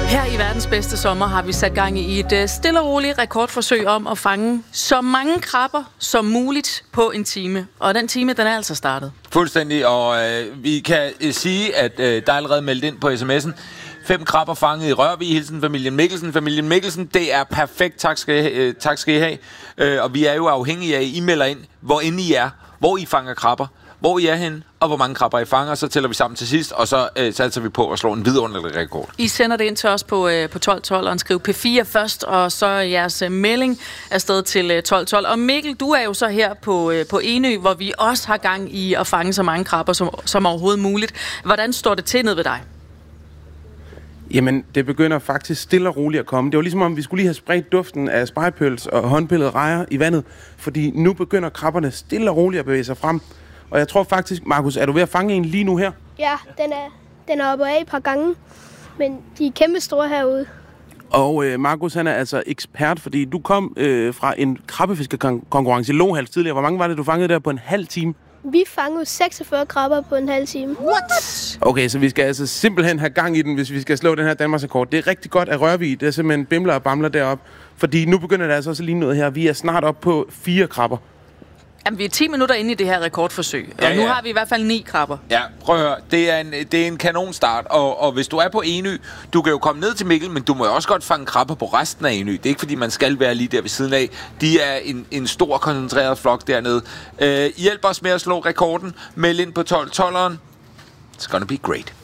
Her i verdens bedste sommer har vi sat gang i et stille og roligt rekordforsøg om at fange så mange krabber som muligt på en time. Og den time, den er altså startet. Fuldstændig, og vi kan sige, at der er allerede meldt ind på sms'en. 5 krabber fanget i Rørvig, hilsen familien Mikkelsen. Familien Mikkelsen, det er perfekt, tak skal I have. Og vi er jo afhængige af, at I melder ind, hvor inde I er, hvor I fanger krabber, hvor I er henne, og hvor mange krabber I fanger. Så tæller vi sammen til sidst, og så satser vi på at slå en vidunderlig rekord. I sender det ind til os på 1212 og skriv P4 først, og så jeres melding afsted til 1212. Og Mikkel, du er jo så her på Enø, hvor vi også har gang i at fange så mange krabber som overhovedet muligt. Hvordan står det til ned ved dig? Jamen, det begynder faktisk stille og roligt at komme. Det var ligesom om, vi skulle lige have spredt duften af spegepøls og håndpillede rejer i vandet, fordi nu begynder krabberne stille og roligt at bevæge sig frem. Og jeg tror faktisk, Markus, er du ved at fange en lige nu her? Ja, den er oppe af et par gange, men de er kæmpe store herude. Og Markus, han er altså ekspert, fordi du kom fra en krabbefiskerkonkurrence i Lohals tidligere. Hvor mange var det, du fangede der på en halv time? Vi fangede 46 krabber på en halv time. What? Okay, så vi skal altså simpelthen have gang i den, hvis vi skal slå den her Danmarksrekord. Det er rigtig godt at Rørvig, det er simpelthen bimler og bamler deroppe. Fordi nu begynder det altså også lige noget her. Vi er snart op på 4 krabber. Jamen, vi er 10 minutter inde i det her rekordforsøg, og nu har vi i hvert fald 9 krabber. Ja, prøv at høre. Det er en kanonstart, og hvis du er på Enø, du kan jo komme ned til Mikkel, men du må jo også godt fange krabber på resten af Enø. Det er ikke, fordi man skal være lige der ved siden af. De er en stor, koncentreret flok dernede. Hjælp os med at slå rekorden. Meld ind på 1212'eren. It's gonna be great.